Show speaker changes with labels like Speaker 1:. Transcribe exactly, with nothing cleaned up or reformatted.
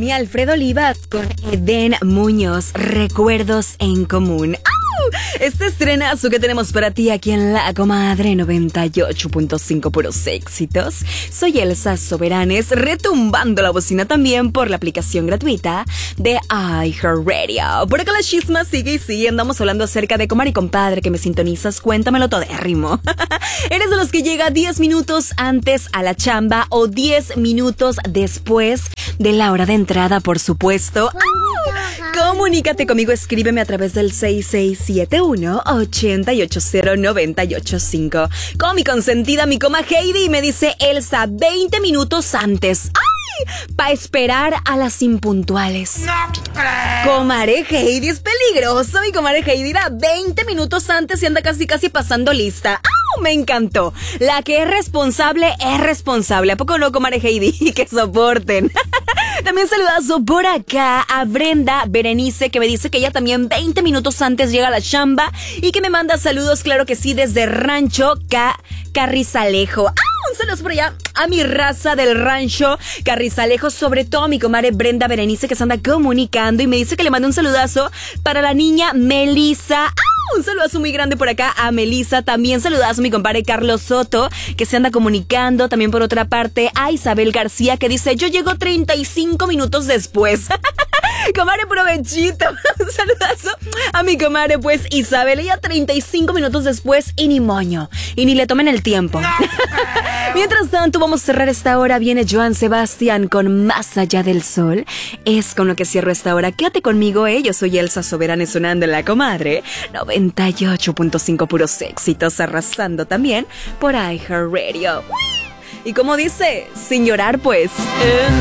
Speaker 1: Mi Alfredo Olivas con Eden Muñoz, Recuerdos en Común. Este estrenazo que tenemos para ti aquí en La Comadre noventa y ocho punto cinco, puros éxitos. Soy Elsa Soberanes, retumbando la bocina también por la aplicación gratuita de iHeartRadio. Por acá la chisma sigue y sigue. Andamos hablando acerca de comadre y compadre que me sintonizas. Cuéntamelo todérrimo. ¿Eres de los que llega diez minutos antes a la chamba o diez minutos después de la hora de entrada, por supuesto? Comunícate conmigo, escríbeme a través del seis seis siete uno, ocho ocho cero, nueve ocho cinco. Con mi consentida, mi coma Heidi, me dice Elsa, veinte minutos antes. ¡Ay! Pa' esperar a las impuntuales.
Speaker 2: No creo.
Speaker 1: Comadre Heidi, es peligroso. Mi comadre Heidi era veinte minutos antes y anda casi casi pasando lista. ¡Ah! Me encantó. La que es responsable es responsable. ¿A poco no, comadre Heidi? Que soporten. También saludazo por acá a Brenda Berenice, que me dice que ella también veinte minutos antes llega a la chamba y que me manda saludos, claro que sí, desde Rancho Ca- Carrizalejo. ¡Ah! Un saludo por allá a mi raza del Rancho Carrizalejo, sobre todo a mi comadre Brenda Berenice, que se anda comunicando y me dice que le mande un saludazo para la niña Melissa. ¡Ah! Un saludazo muy grande por acá a Melissa. También saludazo a mi compadre Carlos Soto, que se anda comunicando. También por otra parte a Isabel García, que dice, yo llego treinta y cinco minutos después. Comadre, provechito. Un saludazo a mi comadre, pues, Isabel. Ella treinta y cinco minutos después y ni moño. Y ni le tomen el tiempo.
Speaker 2: No.
Speaker 1: Mientras tanto, vamos a cerrar esta hora. Viene Joan Sebastián con Más Allá del Sol. Es con lo que cierro esta hora. Quédate conmigo, eh. Yo soy Elsa Soberane, sonando en La Comadre noventa y ocho punto cinco, puros éxitos, arrasando también por iHeartRadio. Y como dice, sin llorar, pues. En